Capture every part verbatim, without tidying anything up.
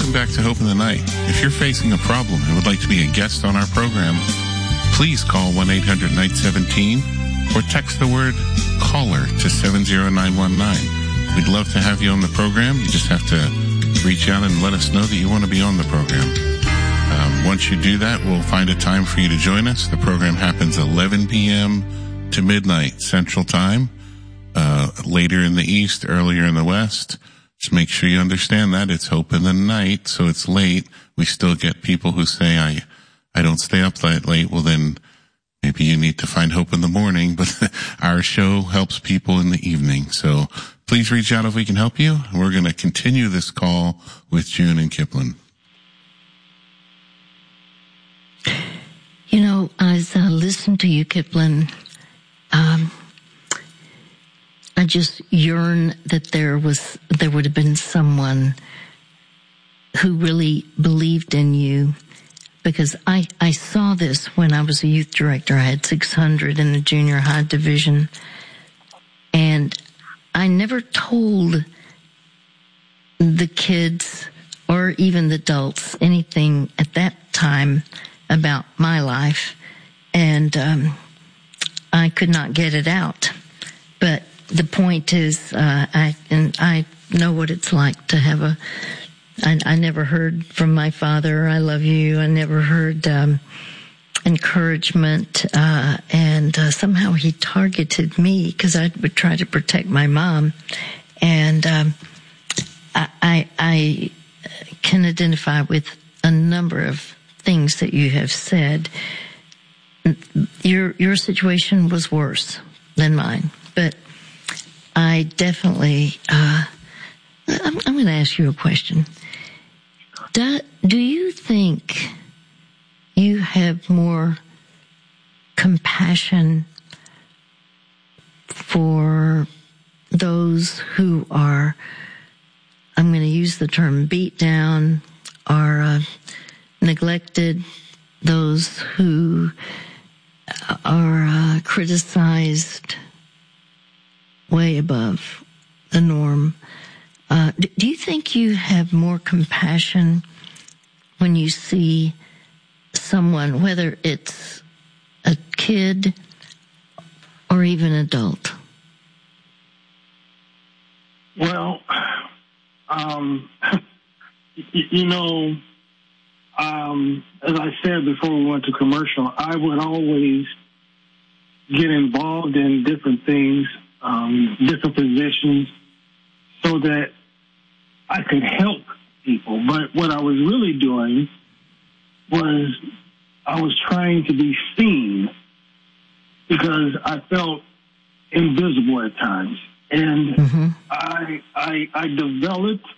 Welcome back to Hope in the Night. If you're facing a problem and would like to be a guest on our program, please call one eight hundred night seventeen or text the word caller to seven zero nine one nine. We'd love to have you on the program. You just have to reach out and let us know that you want to be on the program. Um, once you do that, we'll find a time for you to join us. The program happens eleven p.m. to midnight Central Time, uh, later in the East, earlier in the West. Just make sure you understand that. It's Hope in the Night, so it's late. We still get people who say, I, I don't stay up that late. Well, then maybe you need to find hope in the morning, but our show helps people in the evening. So please reach out if we can help you. We're going to continue this call with June and Kipling. You know, as I listened to you, Kipling, um, I just yearn that there was, there would have been someone who really believed in you, because I, I saw this when I was a youth director. I had six hundred in the junior high division, and I never told the kids or even the adults anything at that time about my life, and um, I could not get it out. But the point is, uh, I and I know what it's like to have a. I, I never heard from my father, "I love you." I never heard um, encouragement, uh, and uh, somehow he targeted me because I would try to protect my mom, and um, I, I, I can identify with a number of things that you have said. Your your situation was worse than mine, but I definitely, uh, I'm, I'm going to ask you a question. Do, do you think you have more compassion for those who are, I'm going to use the term beat down, or uh, neglected, those who are uh, criticized way above the norm? Uh, do you think you have more compassion when you see someone, whether it's a kid or even adult? Well, um, you know, um, as I said before we went to commercial, I would always get involved in different things, um, different positions, so that I could help people. But what I was really doing was I was trying to be seen, because I felt invisible at times. And mm-hmm. I, I, I developed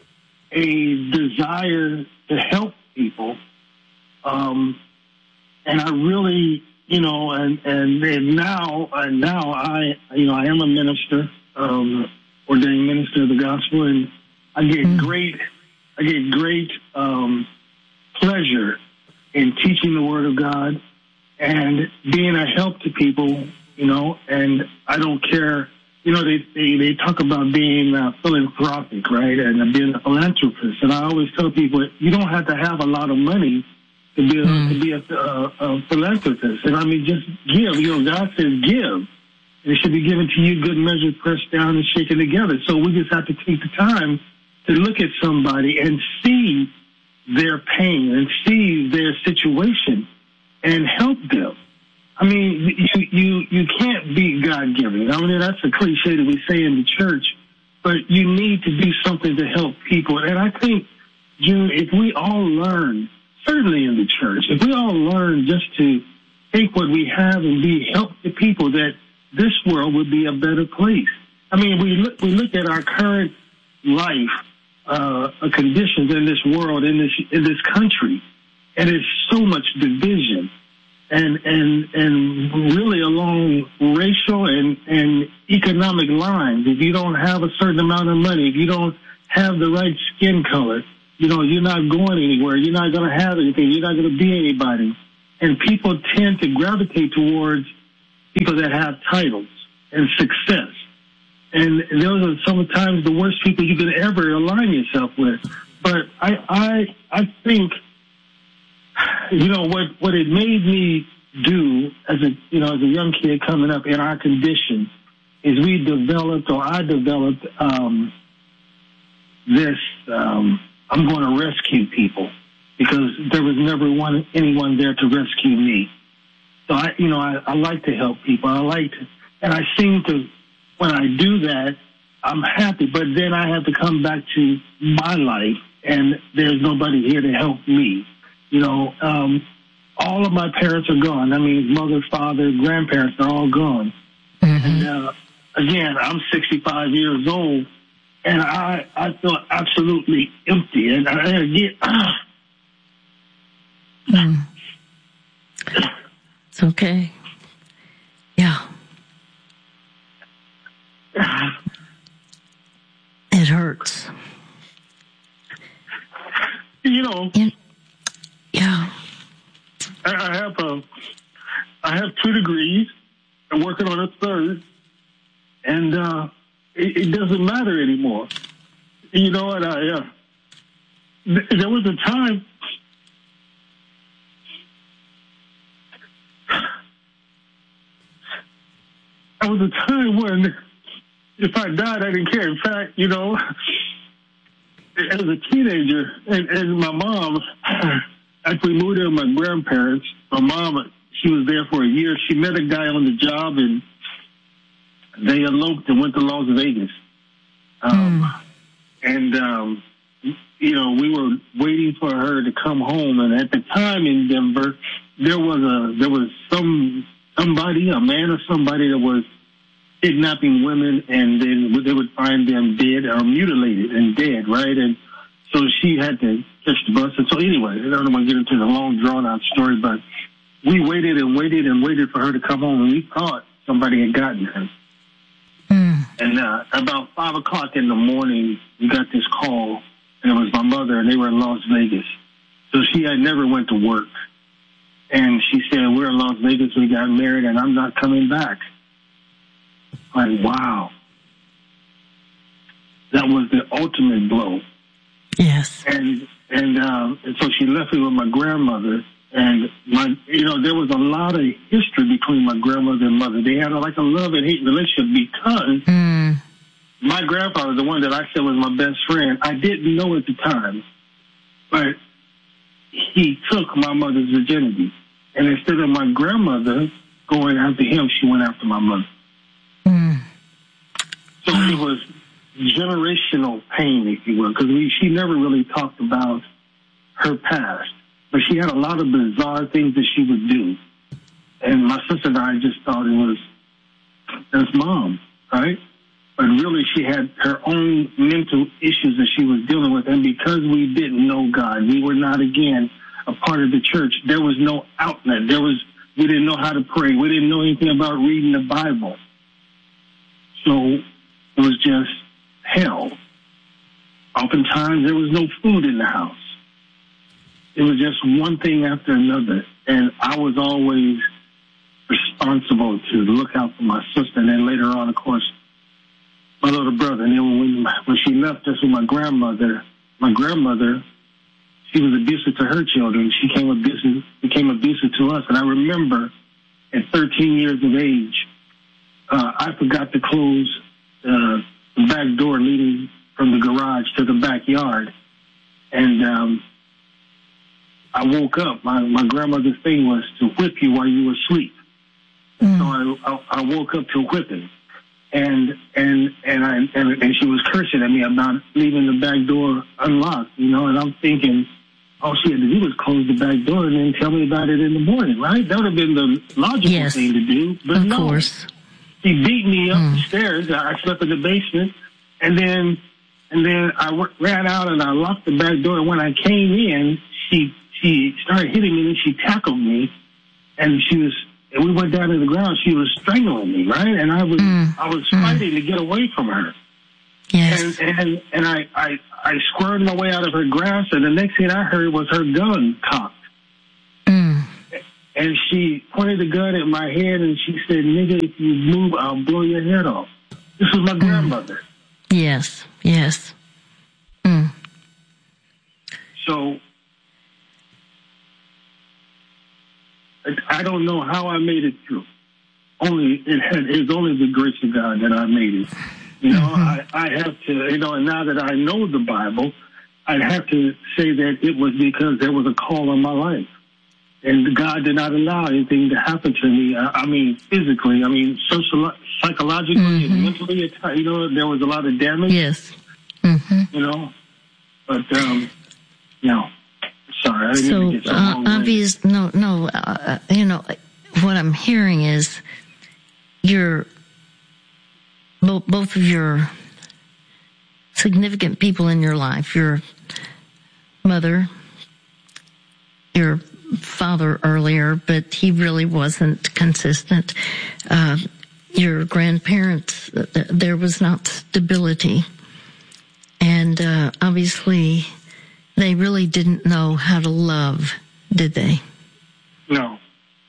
a desire to help people. Um, and I really, you know, and, and, and now, and now I, you know, I am a minister, um, ordained minister of the gospel, and I get mm. great, I get great um, pleasure in teaching the Word of God and being a help to people, you know. And I don't care, you know. They they, they talk about being uh, philanthropic, right, and being a philanthropist. And I always tell people, you don't have to have a lot of money to be a, mm. to be a, a, a philanthropist. And I mean, just give. You know, God says give. It should be given to you, good measure, pressed down and shaken together. So we just have to take the time to look at somebody and see their pain and see their situation and help them. I mean, you you, you can't be God-given. I mean, that's a cliche that we say in the church, but you need to do something to help people. And I think, June, if we all learn, certainly in the church, if we all learn just to take what we have and be help to people, that this world would be a better place. I mean, we look, we look at our current life, uh, conditions in this world, in this, in this country, and there's so much division, and, and, and really along racial and, and economic lines. If you don't have a certain amount of money, if you don't have the right skin color, you know, you're not going anywhere. You're not going to have anything. You're not going to be anybody. And people tend to gravitate towards people that have titles and success. And those are sometimes the worst people you could ever align yourself with. but I, I, I think, you know, what, what it made me do as a, you know, as a young kid coming up in our condition is we developed, or I developed, um, this, um, I'm going to rescue people, because there was never one, anyone there to rescue me. So I, you know, I, I like to help people. I like to, and I seem to, when I do that, I'm happy, but then I have to come back to my life, and there's nobody here to help me. You know, um, all of my parents are gone. I mean, mother, father, grandparents are all gone. Mm-hmm. And, uh, again, I'm sixty-five years old, and I, I feel absolutely empty. And I, again, ah. Mm. It's okay. Yeah. It hurts. You know. In, yeah. I, I have a, I have two degrees. I'm working on a third, and uh, it, it doesn't matter anymore. You know what? I uh, th- there was a time. There was a time when, if I died, I didn't care. In fact, you know, as a teenager, and, and my mom, after we moved in with my grandparents, my mom, she was there for a year. She met a guy on the job, and they eloped and went to Las Vegas. Um, mm. And, um, you know, we were waiting for her to come home. And at the time in Denver, there was a there was some somebody, a man or somebody that was kidnapping women, and then they would find them dead or mutilated and dead, right? And so she had to catch the bus. And so anyway, I don't want to get into the long, drawn-out story, but we waited and waited and waited for her to come home, and we thought somebody had gotten her. Mm. And uh, about five o'clock in the morning, we got this call, and it was my mother, and they were in Las Vegas. So she had never went to work. And she said, we're in Las Vegas, we got married, and I'm not coming back. Like, wow. That was the ultimate blow. Yes. And and, um, and so she left me with my grandmother. And, my, you know, there was a lot of history between my grandmother and mother. They had a, like a love and hate relationship because mm. my grandfather, the one that I said was my best friend, I didn't know at the time, but he took my mother's virginity. And instead of my grandmother going after him, she went after my mother. Mm. So it was generational pain, if you will, because she never really talked about her past. But she had a lot of bizarre things that she would do. And my sister and I just thought it was, that's mom, right? But really she had her own mental issues that she was dealing with. And because we didn't know God, we were not, again, a part of the church, there was no outlet. There was, we didn't know how to pray. We didn't know anything about reading the Bible. So it was just hell. Oftentimes there was no food in the house. It was just one thing after another. And I was always responsible to look out for my sister. And then later on, of course, my little brother. And then when, when she left us with my grandmother, my grandmother, she was abusive to her children. She became abusive, became abusive to us. And I remember at thirteen years of age, uh, I forgot to close uh, the back door leading from the garage to the backyard. And um, I woke up. My, my grandmother's thing was to whip you while you were asleep. Mm. So I, I, I woke up to whipping. And and and I and, and she was cursing at me about leaving the back door unlocked, you know. And I'm thinking, all she had to do was close the back door and then tell me about it in the morning, right? That would have been the logical yes, thing to do. But of no, course. She beat me up mm. the stairs. I slept in the basement, and then and then I w- ran out and I locked the back door. And when I came in, she she started hitting me and she tackled me, and she was. And we went down to the ground. She was strangling me, right? And I was, mm. I was fighting mm. to get away from her. Yes. And and and I, I I squirmed my way out of her grasp, and the next thing I heard was her gun cocked. Mm. And she pointed the gun at my head, and she said, "Nigga, if you move, I'll blow your head off." This was my mm. grandmother. Yes. Yes. Mm. So I don't know how I made it through. Only it had it's only the grace of God that I made it. You know, mm-hmm. I, I have to, you know, and now that I know the Bible, I'd have to say that it was because there was a call on my life. And God did not allow anything to happen to me. I, I mean, physically, I mean, social, psychologically, mm-hmm. and mentally, you know, there was a lot of damage. Yes. Mm-hmm. You know, but, um, you know, sorry. I didn't so, get so uh, obvious, no, no, uh, you know, what I'm hearing is your, both, both of your significant people in your life, your mother, your father earlier, but he really wasn't consistent. Uh, your grandparents, uh, there was not stability. And uh, obviously, they really didn't know how to love, did they? No.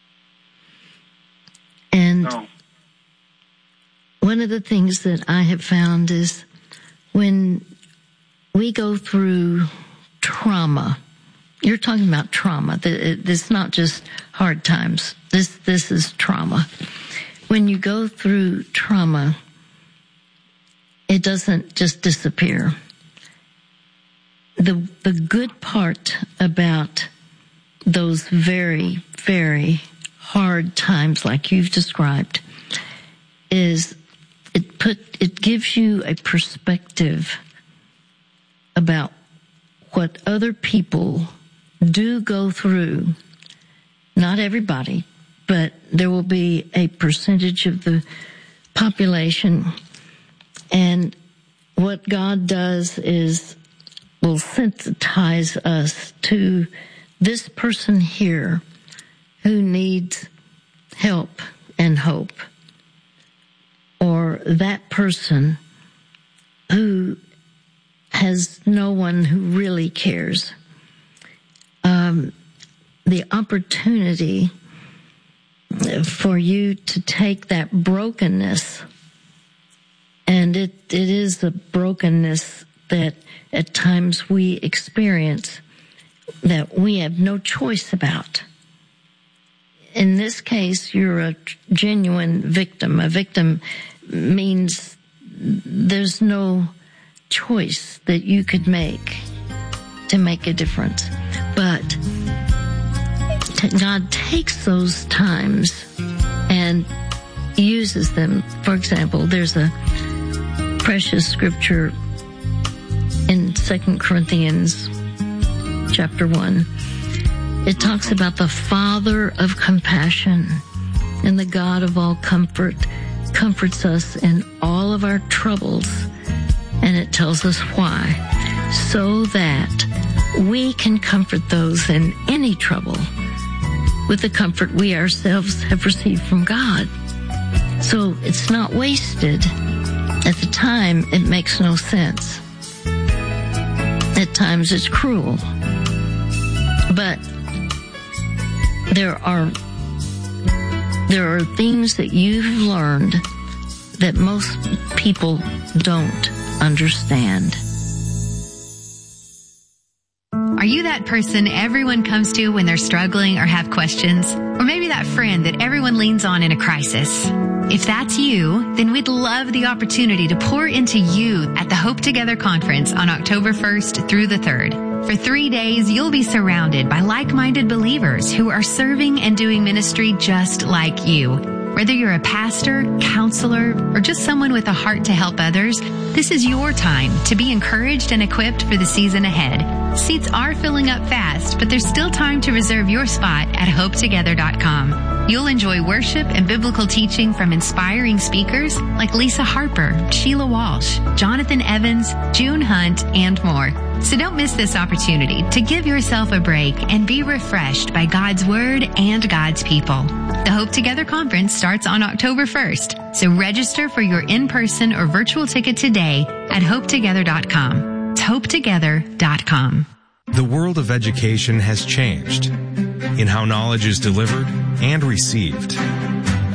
And no. One of the things that I have found is when we go through trauma, you're talking about trauma. It's not just hard times. This, this is trauma. When you go through trauma, it doesn't just disappear. The, the good part about those very, very hard times like you've described is it put, it gives you a perspective about what other people do go through. Not everybody, but there will be a percentage of the population. And what God does is will sensitize us to this person here who needs help and hope, or that person who has no one who really cares. Um, the opportunity for you to take that brokenness, and it, it is the brokenness that at times we experience that we have no choice about. In this case, you're a genuine victim. A victim means there's no choice that you could make to make a difference. But God takes those times and uses them. For example, there's a precious scripture in Second Corinthians chapter one. It talks about the Father of compassion and the God of all comfort comforts us in all of our troubles. And it tells us why. So that we can comfort those in any trouble with the comfort we ourselves have received from God. So it's not wasted. At the time, it makes no sense. At times, it's cruel. But there are there are things that you've learned that most people don't understand. Are you that person everyone comes to when they're struggling or have questions? Or maybe that friend that everyone leans on in a crisis? If that's you, then we'd love the opportunity to pour into you at the Hope Together Conference on October first through the third. For three days, you'll be surrounded by like-minded believers who are serving and doing ministry just like you. Whether you're a pastor, counselor, or just someone with a heart to help others, this is your time to be encouraged and equipped for the season ahead. Seats are filling up fast, but there's still time to reserve your spot at hope together dot com. You'll enjoy worship and biblical teaching from inspiring speakers like Lisa Harper, Sheila Walsh, Jonathan Evans, June Hunt, and more. So don't miss this opportunity to give yourself a break and be refreshed by God's Word and God's people. The Hope Together Conference starts on October first, so register for your in-person or virtual ticket today at hope together dot com. It's hope together dot com. The world of education has changed in how knowledge is delivered and received.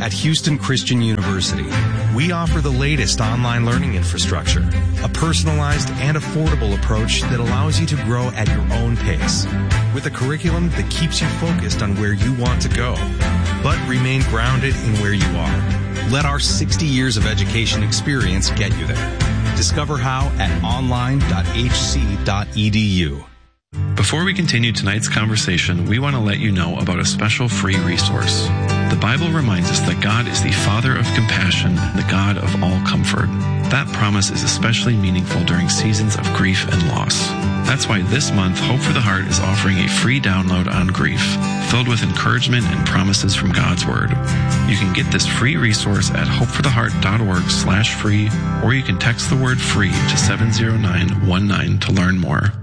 At Houston Christian University, we offer the latest online learning infrastructure, a personalized and affordable approach that allows you to grow at your own pace, with a curriculum that keeps you focused on where you want to go, but remain grounded in where you are. Let our sixty years of education experience get you there. Discover how at online dot h c dot e d u. Before we continue tonight's conversation, we want to let you know about a special free resource. The Bible reminds us that God is the Father of compassion, the God of all comfort. That promise is especially meaningful during seasons of grief and loss. That's why this month, Hope for the Heart is offering a free download on grief, filled with encouragement and promises from God's Word. You can get this free resource at hope for the heart dot org slash free, or you can text the word free to seven zero nine one nine to learn more.